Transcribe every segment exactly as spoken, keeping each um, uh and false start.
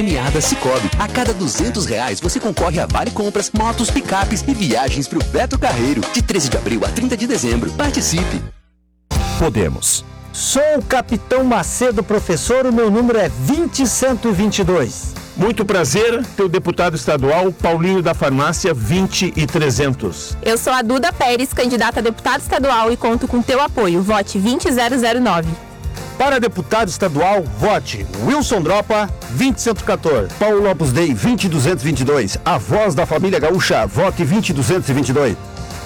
Premiada Sicoob. A cada duzentos reais você concorre a vale compras, motos, picapes e viagens pro Beto Carreiro. De treze de abril a trinta de dezembro. Participe. Podemos. Sou o Capitão Macedo, professor. O meu número é vinte cento e vinte e dois. Muito prazer, teu deputado estadual Paulinho da Farmácia vinte e trezentos. Eu sou a Duda Pérez, candidata a deputado estadual e conto com teu apoio. Vote vinte zero zero nove. Para deputado estadual, vote Wilson Dropa, vinte cento e quatorze. Paulo Opus Dei, vinte duzentos e vinte e dois. A voz da família gaúcha, vote vinte duzentos e vinte e dois.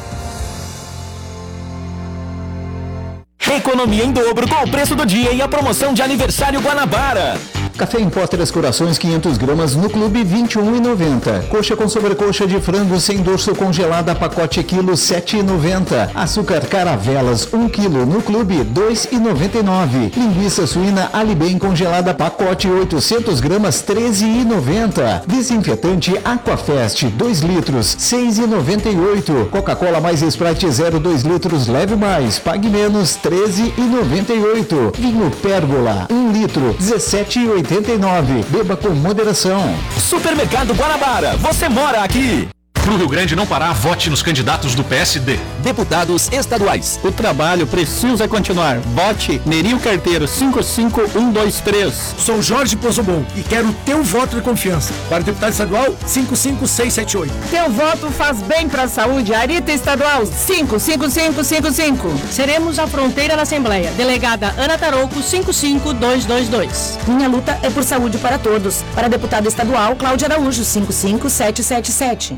Economia em dobro com o preço do dia e a promoção de aniversário Guanabara. Café em pó Três Corações quinhentos gramas no Clube vinte e um reais e noventa centavos. Coxa com sobrecoxa de frango sem dorso congelada pacote quilo sete reais e noventa centavos. Açúcar Caravelas um quilo no Clube dois reais e noventa e nove centavos. Linguiça suína Alibem congelada pacote oitocentos gramas treze reais e noventa centavos. Desinfetante Aquafest dois litros seis reais e noventa e oito centavos. Coca-Cola mais Sprite zero dois litros leve mais pague menos treze reais e noventa e oito centavos. Vinho Pérgola um litro dezessete reais e oitenta e nove centavos. Beba com moderação. Supermercado Guanabara, você mora aqui. Pro Rio Grande não parar, vote nos candidatos do P S D. Deputados estaduais. O trabalho precisa continuar. Vote Nerio Carteiro cinco cinco um dois três. Sou Jorge Pozobon e quero o teu voto de confiança. Para deputado estadual, cinco cinco seis sete oito. Teu voto faz bem para a saúde. Arita Estadual, cinco cinco cinco cinco cinco. Seremos a fronteira na Assembleia. Delegada Ana Tarouco, cinco cinco dois dois dois. Minha luta é por saúde para todos. Para deputado estadual, Cláudia Araújo, cinco cinco sete sete sete.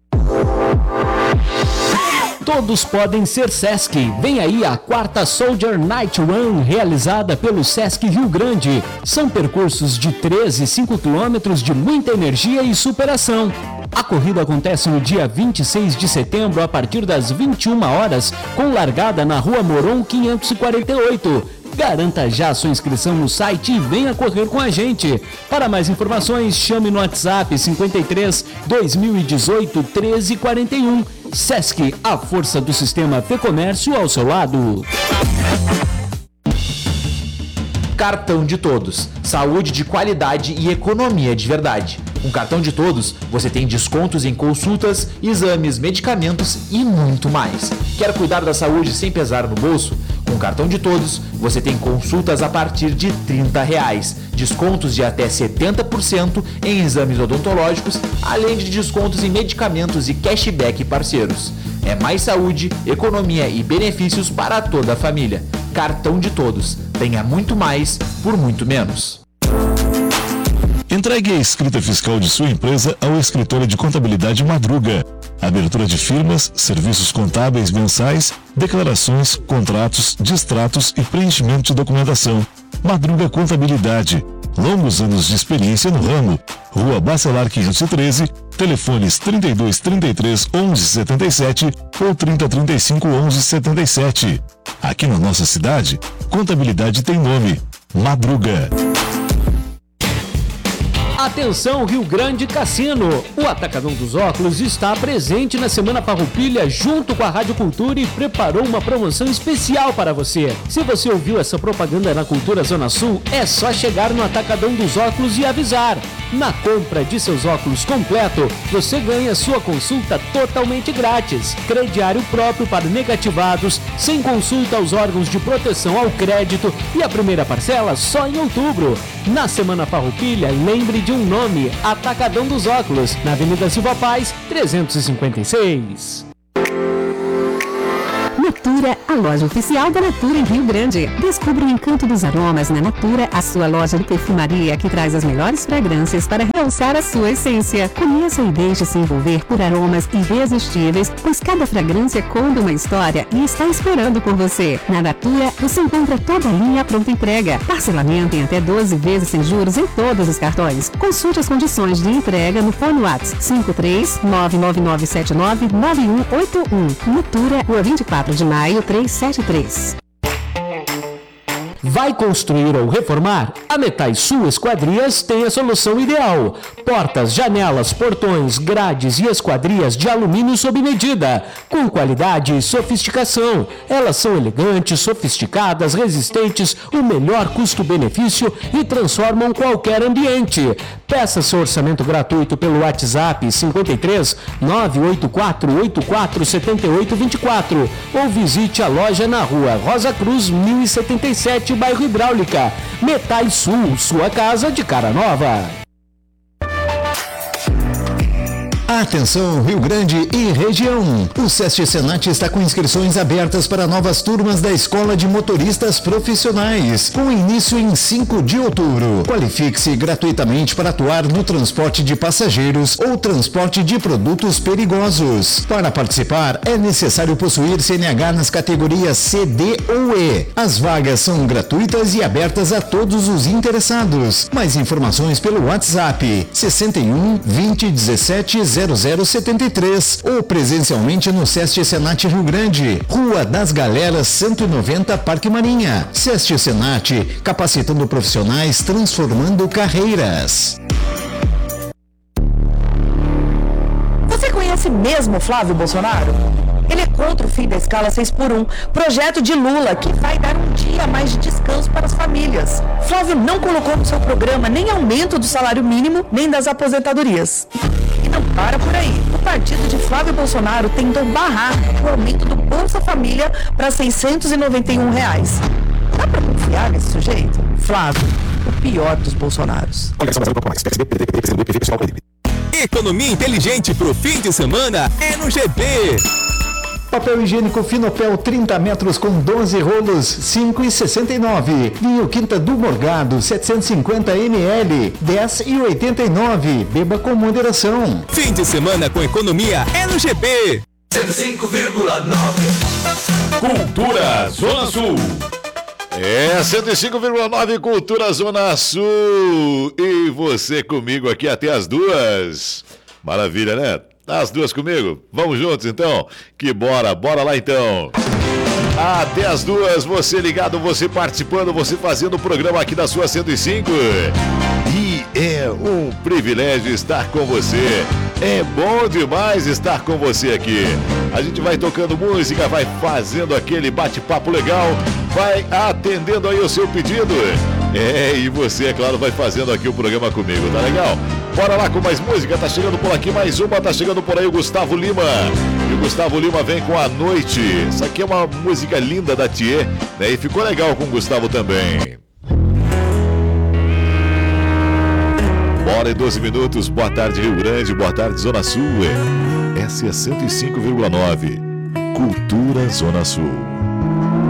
Todos podem ser Sesc. Vem aí a quarta Soldier Night Run, realizada pelo Sesc Rio Grande. São percursos de treze e cinco quilômetros de muita energia e superação. A corrida acontece no dia vinte e seis de setembro, a partir das vinte e uma horas, com largada na Rua Moron quinhentos e quarenta e oito. Garanta já sua inscrição no site e venha correr com a gente. Para mais informações, chame no WhatsApp cinquenta e três, dois mil e dezoito, treze quarenta e um. Sesc, a força do sistema Fê-Comércio ao seu lado. Cartão de Todos. Saúde de qualidade e economia de verdade. Com Cartão de Todos, você tem descontos em consultas, exames, medicamentos e muito mais. Quer cuidar da saúde sem pesar no bolso? Com Cartão de Todos, você tem consultas a partir de trinta reais, descontos de até setenta por cento em exames odontológicos, além de descontos em medicamentos e cashback parceiros. É mais saúde, economia e benefícios para toda a família. Cartão de Todos. Tenha muito mais por muito menos. Entregue a escrita fiscal de sua empresa ao escritório de contabilidade Madruga. Abertura de firmas, serviços contábeis mensais, declarações, contratos, distratos e preenchimento de documentação. Madruga Contabilidade. Longos anos de experiência no ramo. Rua Bacelar quinhentos e treze, telefones trinta e dois, trinta e três, onze, setenta e sete ou trinta, trinta e cinco, onze, setenta e sete. Aqui na nossa cidade, contabilidade tem nome. Madruga. Atenção Rio Grande Cassino! O Atacadão dos Óculos está presente na Semana Farroupilha junto com a Rádio Cultura e preparou uma promoção especial para você. Se você ouviu essa propaganda na Cultura Zona Sul, é só chegar no Atacadão dos Óculos e avisar. Na compra de seus óculos completo, você ganha sua consulta totalmente grátis. Crediário próprio para negativados, sem consulta aos órgãos de proteção ao crédito e a primeira parcela só em outubro. Na Semana Farroupilha, lembre de um nome, Atacadão dos Óculos, na Avenida Silva Paz, trezentos e cinquenta e seis. Natura, a loja oficial da Natura em Rio Grande. Descubra o encanto dos aromas na Natura, a sua loja de perfumaria que traz as melhores fragrâncias para realçar a sua essência. Conheça e deixe-se envolver por aromas irresistíveis, pois cada fragrância conta uma história e está esperando por você. Na Natura, você encontra toda a linha pronta entrega. Parcelamento em até doze vezes sem juros em todos os cartões. Consulte as condições de entrega no fone WhatsApp cinco três nove nove nove sete nove nove um oito um. Natura, Rua vinte e quatro de maio, trezentos e setenta e três. Vai construir ou reformar? A Metais Sul Esquadrias tem a solução ideal. Portas, janelas, portões, grades e esquadrias de alumínio sob medida, com qualidade e sofisticação. Elas são elegantes, sofisticadas, resistentes, o melhor custo-benefício e transformam qualquer ambiente. Peça seu orçamento gratuito pelo WhatsApp cinquenta e três, nove oito quatro oito quatro sete oito dois quatro ou visite a loja na rua Rosa Cruz mil e setenta e sete, bairro Hidráulica. Metais Sul, sua casa de cara nova. Atenção Rio Grande e região. O SESC Senat está com inscrições abertas para novas turmas da Escola de Motoristas Profissionais, com início em cinco de outubro. Qualifique-se gratuitamente para atuar no transporte de passageiros ou transporte de produtos perigosos. Para participar, é necessário possuir C N H nas categorias C, D ou E. As vagas são gratuitas e abertas a todos os interessados. Mais informações pelo WhatsApp sessenta e um, vinte, dezessete, zero zero setenta e três ou presencialmente no SESC Senat Rio Grande, Rua das Galeras cento e noventa, Parque Marinha. SESC Senat, capacitando profissionais, transformando carreiras. Você conhece mesmo Flávio Bolsonaro? Ele é contra o fim da escala seis por um, projeto de Lula que vai dar um dia a mais de descanso para as famílias. Flávio não colocou no seu programa nem aumento do salário mínimo, nem das aposentadorias. E não para por aí. O partido de Flávio Bolsonaro tentou barrar o aumento do Bolsa Família para seiscentos e noventa e um reais. Dá para confiar nesse sujeito? Flávio, o pior dos Bolsonaros. Economia inteligente pro fim de semana é no G B. Papel higiênico Finopel trinta metros com doze rolos, cinco e sessenta e nove. Vinho Quinta do Morgado, setecentos e cinquenta mililitros, dez e oitenta e nove. Beba com moderação. Fim de semana com economia é no G B. cento e cinco vírgula nove. Cultura Zona Sul. É, cento e cinco vírgula nove Cultura Zona Sul. E você comigo aqui até as duas. Maravilha, né? As duas comigo? Vamos juntos então? Que bora, bora lá então. Até as duas, você ligado, você participando, você fazendo o programa aqui da sua cento e cinco. E é um privilégio estar com você. É bom demais estar com você aqui. A gente vai tocando música, vai fazendo aquele bate-papo legal, vai atendendo aí o seu pedido. É, e você, é claro, vai fazendo aqui o programa comigo, tá legal? Bora lá com mais música, tá chegando por aqui mais uma, tá chegando por aí o Gustavo Lima. E o Gustavo Lima vem com A Noite. Isso aqui é uma música linda da Thier, né? E ficou legal com o Gustavo também. Bora em doze minutos, boa tarde Rio Grande, boa tarde Zona Sul. Essa é cento e cinco vírgula nove, Cultura Zona Sul.